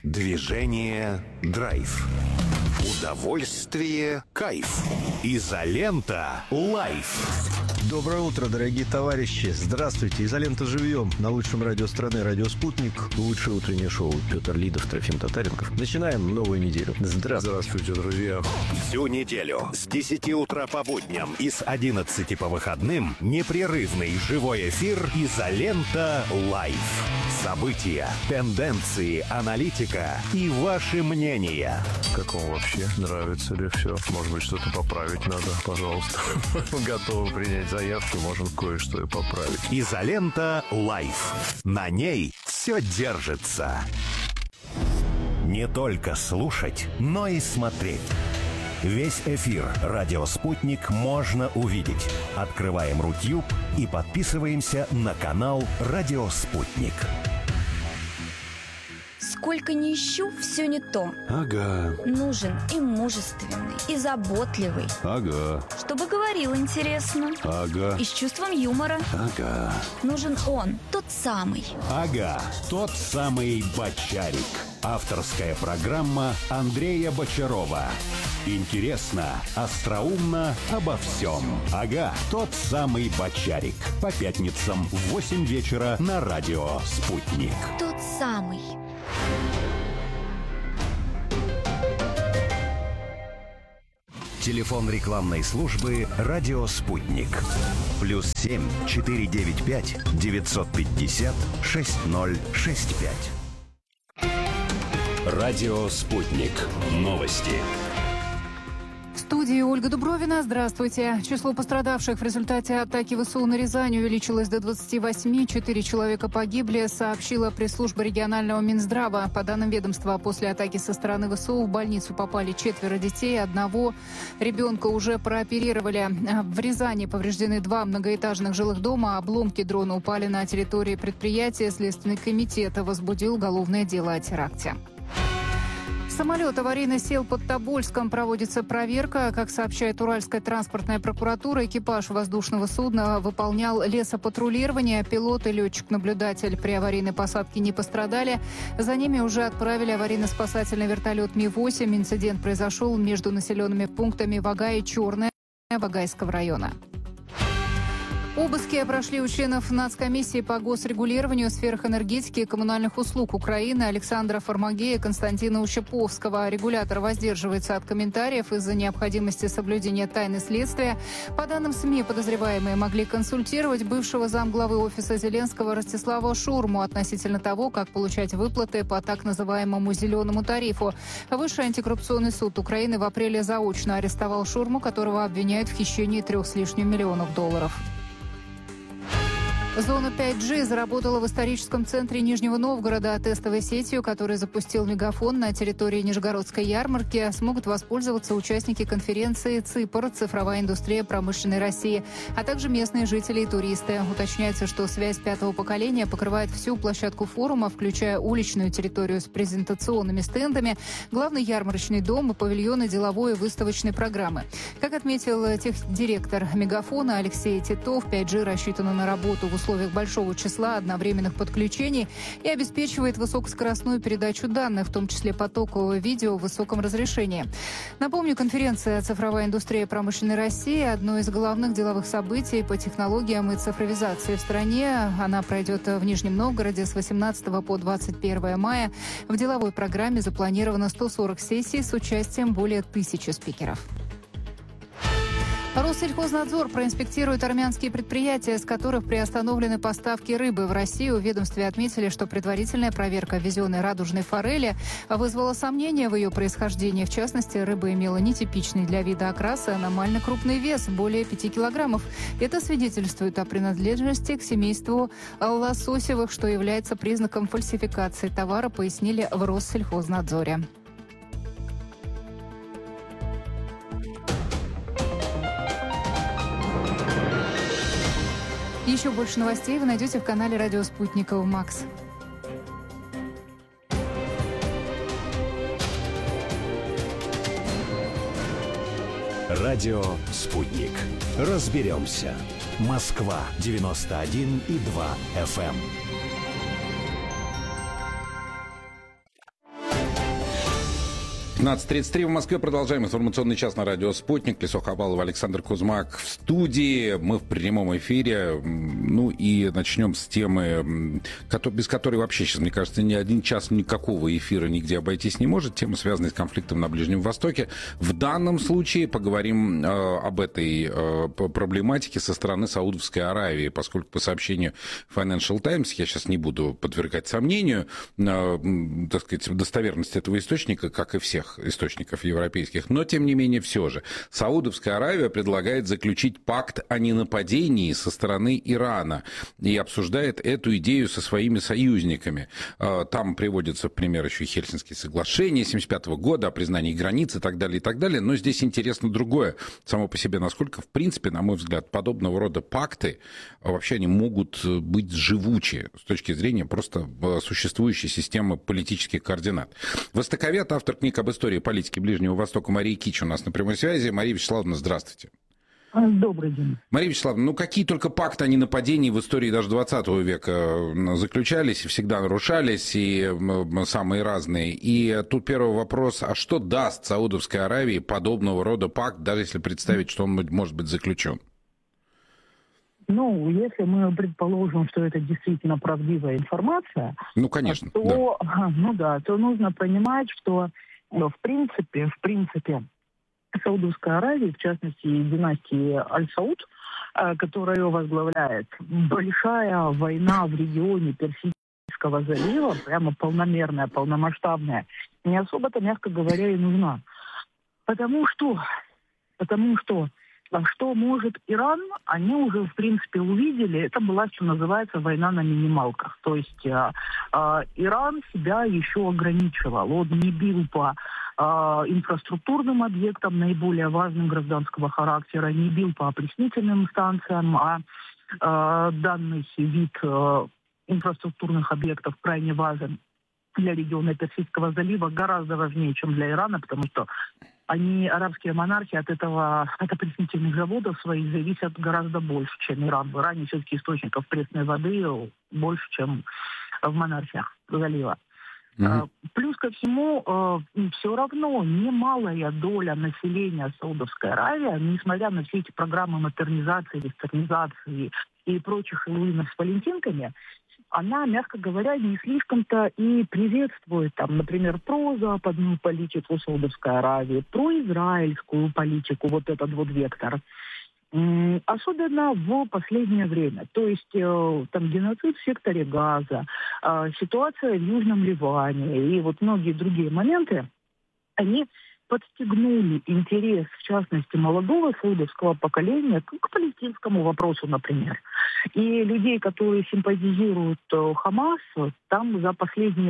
Движение – драйв. Удовольствие – кайф. Изолента – лайф. Доброе утро, дорогие товарищи. Здравствуйте. Изолента живьем. На лучшем радио страны, радио «Спутник». Лучшее утреннее шоу. Петр Лидов, Трофим Татаренков. Начинаем новую неделю. Здравствуйте, друзья. Всю неделю с 10 утра по будням и с 11 по выходным непрерывный живой эфир «Изолента лайф». События, тенденции, аналитика и ваши мнения. Как вам вообще? Нравится ли все? Может быть, что-то поправить надо? Пожалуйста. Готовы принять заявки, можем кое-что и поправить. «Изолента лайф». На ней все держится. Не только слушать, но и смотреть. Весь эфир «Радио Спутник» можно увидеть. Открываем Рутюб и подписываемся на канал «Радио Спутник». Сколько ни ищу, все не то. Ага. Нужен и мужественный, и заботливый. Ага. Чтобы говорил интересно. Ага. И с чувством юмора. Ага. Нужен он, тот самый. Ага, тот самый Бочарик. Авторская программа Андрея Бочарова. Интересно, остроумно, обо всем. Ага, тот самый Бочарик. По пятницам в 8 вечера на радио «Спутник». Тот самый. Телефон рекламной службы «Радио Спутник». +7 495 950 6065. Радио «Спутник». Новости. В студии Ольга Дубровина. Здравствуйте. Число пострадавших в результате атаки ВСУ на Рязань увеличилось до 28. 4 человека погибли, сообщила пресс-служба регионального Минздрава. По данным ведомства, после атаки со стороны ВСУ в больницу попали 4 детей. Одного ребенка уже прооперировали. В Рязани повреждены 2 многоэтажных жилых дома. Обломки дрона упали на территории предприятия. Следственный комитет возбудил уголовное дело о теракте. Самолет аварийно сел под Тобольском. Проводится проверка. Как сообщает Уральская транспортная прокуратура, экипаж воздушного судна выполнял лесопатрулирование. Пилот и летчик-наблюдатель при аварийной посадке не пострадали. За ними уже отправили аварийно-спасательный вертолет Ми-8. Инцидент произошел между населенными пунктами Вага и Черная Вагайского района. Обыски прошли у членов Нацкомиссии по госрегулированию в сферах энергетики и коммунальных услуг Украины Александра Формагея и Константина Ущеповского. Регулятор воздерживается от комментариев из-за необходимости соблюдения тайны следствия. По данным СМИ, подозреваемые могли консультировать бывшего замглавы офиса Зеленского Ростислава Шурму относительно того, как получать выплаты по так называемому «зеленому тарифу». Высший антикоррупционный суд Украины в апреле заочно арестовал Шурму, которого обвиняют в хищении 3 с лишним миллионов долларов. Зона 5G заработала в историческом центре Нижнего Новгорода. Тестовой сетью, которую запустил Мегафон на территории Нижегородской ярмарки, смогут воспользоваться участники конференции «ЦИПР. Цифровая индустрия промышленной России», а также местные жители и туристы. Уточняется, что связь 5-го поколения покрывает всю площадку форума, включая уличную территорию с презентационными стендами, главный ярмарочный дом и павильоны деловой и выставочной программы. Как отметил техдиректор Мегафона Алексей Титов, 5G рассчитана на работу в условиях большого числа одновременных подключений и обеспечивает высокоскоростную передачу данных, в том числе потокового видео в высоком разрешении. Напомню, конференция «Цифровая индустрия промышленной России» – одно из главных деловых событий по технологиям и цифровизации в стране. Она пройдет в Нижнем Новгороде с 18 по 21 мая. В деловой программе запланировано 140 сессий с участием более 1000 спикеров. Россельхознадзор проинспектирует армянские предприятия, с которых приостановлены поставки рыбы в Россию. В ведомстве отметили, что предварительная проверка ввезенной радужной форели вызвала сомнения в ее происхождении. В частности, рыба имела нетипичный для вида окрас и аномально крупный вес – более 5 килограммов. Это свидетельствует о принадлежности к семейству лососевых, что является признаком фальсификации товара, пояснили в Россельхознадзоре. Еще больше новостей вы найдете в канале «Радио Спутников Макс». Радио «Спутник». Разберемся. Москва 91,2 FM. 15:33 в Москве. Продолжаем информационный час на радио «Спутник». Лесо Хабалов, Александр Кузмак в студии. Мы в прямом эфире. Ну и начнем с темы, без которой вообще сейчас, мне кажется, ни один час никакого эфира нигде обойтись не может. Тема, связанная с конфликтом на Ближнем Востоке. В данном случае поговорим об этой проблематике со стороны Саудовской Аравии, поскольку по сообщению Financial Times, я сейчас не буду подвергать сомнению, так сказать, достоверность этого источника, как и всех источников европейских, но, тем не менее, все же. Саудовская Аравия предлагает заключить пакт о ненападении со стороны Ирана и обсуждает эту идею со своими союзниками. Там приводится в пример еще и Хельсинские соглашения 1975 года о признании границ и так далее, но здесь интересно другое само по себе, насколько, в принципе, на мой взгляд, подобного рода пакты вообще они могут быть живучи с точки зрения просто существующей системы политических координат. Востоковед, автор книг об истории политики Ближнего Востока Мария Кич у нас на прямой связи. Мария Вячеславовна, здравствуйте. Добрый день. Мария Вячеславовна, ну какие только пакты о ненападении в истории даже 20 века заключались и всегда нарушались, и самые разные. И тут первый вопрос, а что даст Саудовской Аравии подобного рода пакт, даже если представить, что он может быть заключен? Ну, если мы предположим, что это действительно правдивая информация, ну, конечно, то нужно понимать, что в принципе, Саудовской Аравии, в частности, династии Аль-Сауд, которая ее возглавляет, большая война в регионе Персидского залива, прямо полномерная, полномасштабная, не особо-то, мягко говоря, и нужна. Потому что что может Иран, они уже, в принципе, увидели. Это была, что называется, война на минималках. То есть Иран себя еще ограничивал. Он не бил по инфраструктурным объектам, наиболее важным гражданского характера, не бил по опреснительным станциям, а данный вид инфраструктурных объектов крайне важен для региона Персидского залива, гораздо важнее, чем для Ирана, потому что арабские монархии, от опреснительных заводов своих зависят гораздо больше, чем Иран. В Иране все-таки источников пресной воды больше, чем в монархиях залива. Плюс ко всему, все равно немалая доля населения Саудовской Аравии, несмотря на все эти программы модернизации, вестернизации и прочих илуинов с валентинками, она, мягко говоря, не слишком-то и приветствует, там, например, прозападную политику Саудовской Аравии, произраильскую политику, вот этот вот вектор. Особенно в последнее время. То есть там геноцид в секторе Газа, ситуация в Южном Ливане и вот многие другие моменты, они подстегнули интерес, в частности, молодого саудовского поколения к палестинскому вопросу, например. И людей, которые симпатизируют Хамасу, там за последние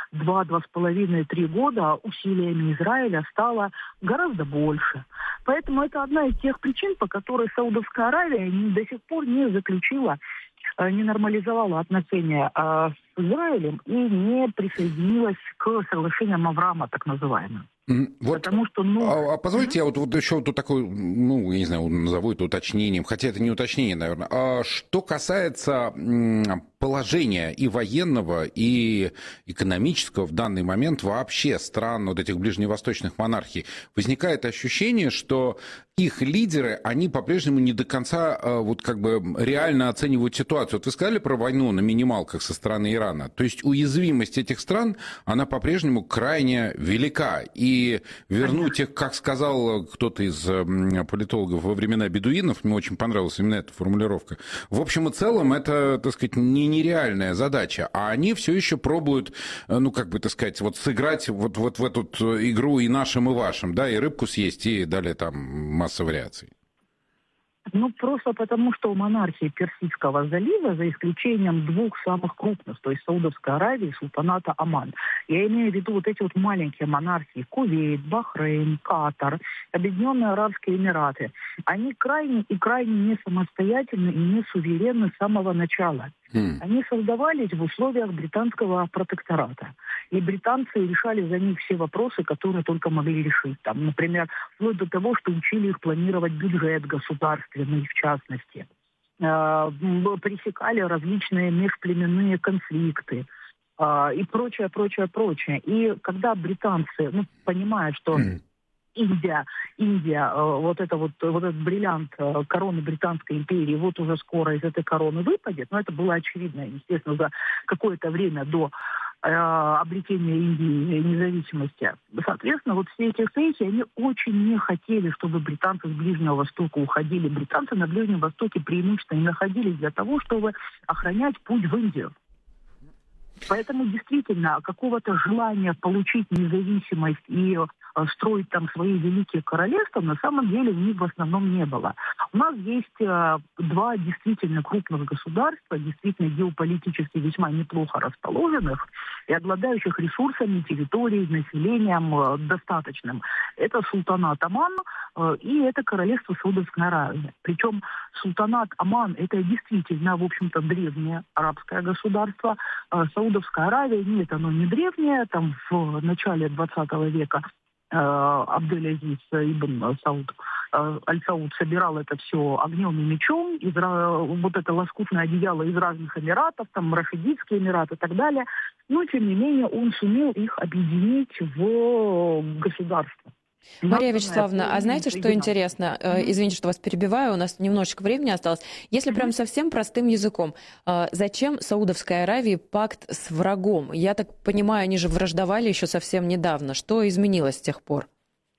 2,5-3 года усилиями Израиля стало гораздо больше. Поэтому это одна из тех причин, по которой Саудовская Аравия до сих пор не заключила, не нормализовала отношения с Израилем и не присоединилась к соглашениям Авраама, так называемым. Вот, потому что, позвольте, я вот еще тут такой, я не знаю, назову это уточнением, хотя это не уточнение, наверное. Что касается положения и военного, и экономического в данный момент вообще стран вот этих ближневосточных монархий, возникает ощущение, что их лидеры, они по-прежнему не до конца вот как бы реально оценивают ситуацию. Вот вы сказали про войну на минималках со стороны Ирана. То есть уязвимость этих стран, она по-прежнему крайне велика. И вернуть их, как сказал кто-то из политологов во времена бедуинов, мне очень понравилась именно эта формулировка, в общем и целом это, так сказать, нереальная задача. А они все еще пробуют, вот сыграть вот в эту игру и нашим, и вашим, да, и рыбку съесть, и далее там масса вариаций. Просто потому, что у монархии Персидского залива, за исключением двух самых крупных, то есть Саудовской Аравии и султаната Оман, я имею в виду вот эти вот маленькие монархии, Кувейт, Бахрейн, Катар, Объединенные Арабские Эмираты, они крайне не самостоятельны и не суверенны с самого начала. Они создавались в условиях британского протектората. И британцы решали за них все вопросы, которые только могли решить. Там, например, вплоть до того, что учили их планировать бюджет государственный, в частности. Пресекали различные межплеменные конфликты. и прочее, прочее, прочее. И когда британцы понимают, что Индия, вот этот бриллиант короны Британской империи, вот уже скоро из этой короны выпадет, но это было очевидно, естественно, за какое-то время до обретения Индии независимости. Соответственно, вот все эти сейхи, они очень не хотели, чтобы британцы с Ближнего Востока уходили. Британцы на Ближнем Востоке преимущественно и находились для того, чтобы охранять путь в Индию. Поэтому действительно какого-то желания получить независимость и строить там свои великие королевства на самом деле у них в основном не было. У нас есть два действительно крупных государства, действительно геополитически весьма неплохо расположенных и обладающих ресурсами, территорией, населением достаточным. Это султанат Оман и это королевство Саудовской Аравии. Причем султанат Оман – это действительно, в общем-то, древнее арабское государство. Саудовская Аравия, нет, оно не древнее, там в начале 20 века Абдель-Азиз ибн Сауд Аль-Сауд собирал это все огнем и мечом, вот это лоскутное одеяло из разных эмиратов, там Рашидитские эмираты и так далее. Но, тем не менее, он сумел их объединить в государство. Мария Вячеславовна, а знаете, что интересно? Извините, что вас перебиваю, у нас немножечко времени осталось. Если прям совсем простым языком, зачем Саудовской Аравии пакт с врагом? Я так понимаю, они же враждовали еще совсем недавно. Что изменилось с тех пор?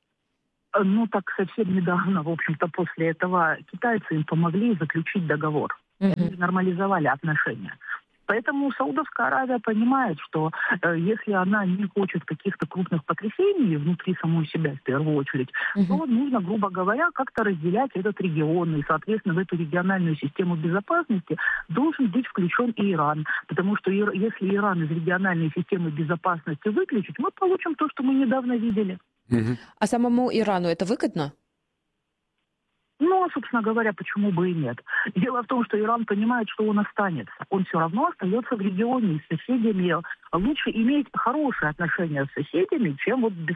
Так совсем недавно, в общем-то, после этого китайцы им помогли заключить договор. Они нормализовали отношения. Поэтому Саудовская Аравия понимает, что если она не хочет каких-то крупных потрясений внутри самой себя в первую очередь, то нужно, грубо говоря, как-то разделять этот регион. И, соответственно, в эту региональную систему безопасности должен быть включен и Иран. Потому что если Иран из региональной системы безопасности выключить, мы получим то, что мы недавно видели. А самому Ирану это выгодно? Собственно говоря, почему бы и нет. Дело в том, что Иран понимает, что он останется. Он все равно остается в регионе с соседями. Лучше иметь хорошие отношения с соседями, чем